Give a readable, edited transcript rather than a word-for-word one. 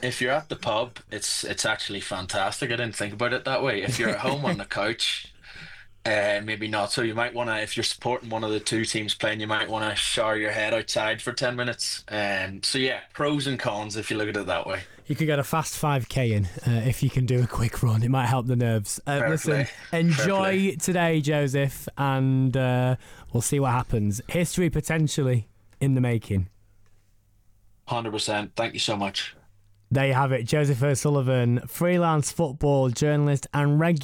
if you're at the pub, it's actually fantastic. I didn't think about it that way. If you're at home on the couch, maybe not. So you might want to, if you're supporting one of the two teams playing, you might want to shower your head outside for 10 minutes. So yeah, pros and cons if you look at it that way. You could get a fast 5K in if you can do a quick run. It might help the nerves. Fair Listen, play. Fair enjoy play. today, Joseph, and we'll see what happens. History potentially in the making. 100%. Thank you so much. There you have it. Joseph O'Sullivan, freelance football journalist and regular